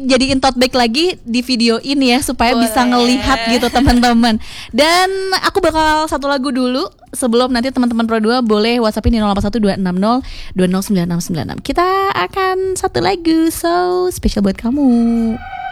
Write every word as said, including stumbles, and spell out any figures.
jadiin tote bag lagi di video ini ya supaya Boleh. bisa ngelihat gitu teman-teman. Dan aku bakal satu lagu dulu sebelum nanti teman-teman Pro dua boleh WhatsAppin di nol delapan satu dua enam nol dua nol sembilan enam sembilan enam. Kita akan satu lagu so spesial buat kamu.